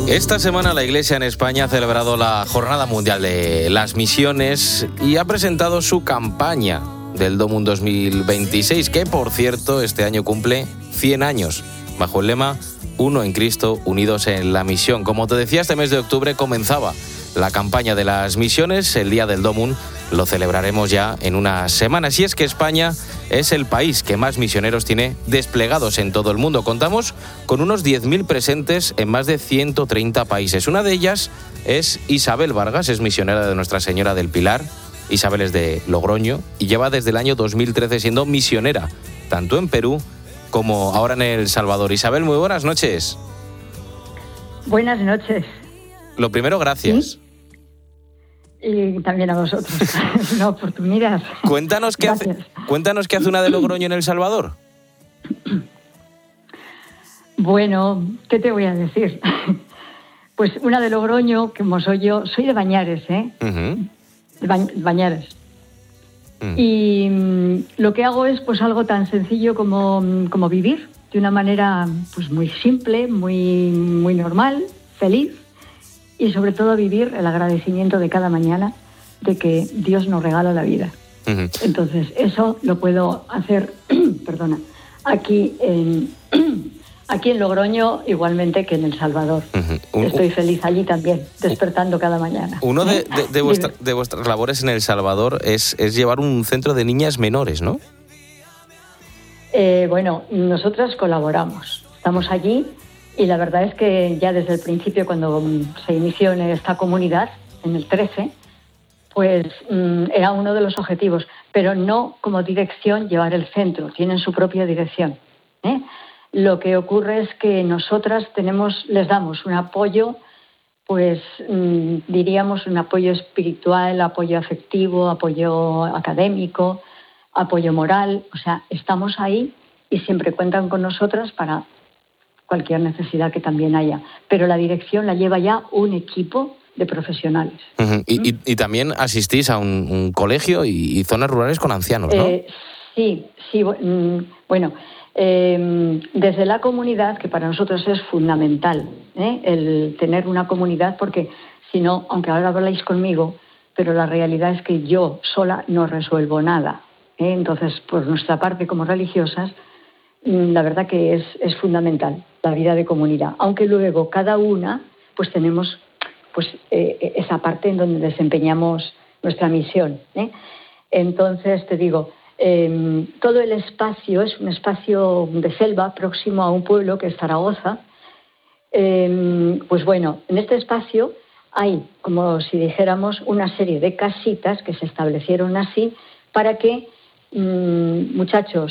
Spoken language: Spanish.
Esta semana la Iglesia en España ha celebrado la Jornada Mundial de las Misiones y ha presentado su campaña del DOMUN 2026, que por cierto este año cumple 100 años, bajo el lema Uno en Cristo, unidos en la misión. Como te decía, este mes de octubre comenzaba la campaña de las misiones. El día del DOMUN lo celebraremos ya en unas semanas. Y es que España es el país que más misioneros tiene desplegados en todo el mundo. Contamos con unos 10.000 presentes en más de 130 países. Una de ellas es Isabel Vargas, es misionera de Nuestra Señora del Pilar. Isabel es de Logroño y lleva desde el año 2013 siendo misionera, tanto en Perú como ahora en El Salvador. Isabel, muy buenas noches. Buenas noches. Lo primero, gracias. ¿Sí? Y también a vosotros, una oportunidad. Cuéntanos qué hace una de Logroño en El Salvador. Bueno, ¿qué te voy a decir? Pues una de Logroño, como soy yo, soy de Bañares, Bañares. Y lo que hago es pues algo tan sencillo como vivir de una manera pues muy simple, muy normal, feliz. Y sobre todo vivir el agradecimiento de cada mañana de que Dios nos regala la vida. Entonces, eso lo puedo hacer, aquí en Logroño, igualmente que en El Salvador. Estoy feliz allí también, despertando cada mañana. Uno de vuestras labores en El Salvador es llevar un centro de niñas menores, ¿no? Bueno, nosotras colaboramos. Estamos allí. Y la verdad es que ya desde el principio, cuando se inició en esta comunidad, en el 13, pues era uno de los objetivos, pero no como dirección llevar el centro, tienen su propia dirección. Lo que ocurre es que nosotras les damos un apoyo, pues diríamos un apoyo espiritual, apoyo afectivo, apoyo académico, apoyo moral, o sea, estamos ahí y siempre cuentan con nosotras para cualquier necesidad que también haya. Pero la dirección la lleva ya un equipo de profesionales. Y también asistís a un colegio y zonas rurales con ancianos, ¿no? Sí. Bueno, desde la comunidad, que para nosotros es fundamental, el tener una comunidad, porque si no, aunque ahora habláis conmigo, pero la realidad es que yo sola no resuelvo nada. Entonces, por nuestra parte como religiosas, la verdad que es fundamental la vida de comunidad, aunque luego cada una pues tenemos pues esa parte en donde desempeñamos nuestra misión. Entonces te digo, todo el espacio es un espacio de selva próximo a un pueblo que es Zaragoza. Pues bueno, en este espacio hay, como si dijéramos, una serie de casitas que se establecieron así para que muchachos